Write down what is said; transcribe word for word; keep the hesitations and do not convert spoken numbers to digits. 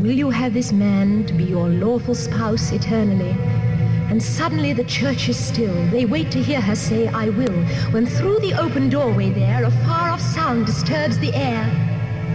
Will you have this man to be your lawful spouse eternally? And suddenly the church is still. They wait to hear her say, I will, when through the open doorway there a far-off sound disturbs the air.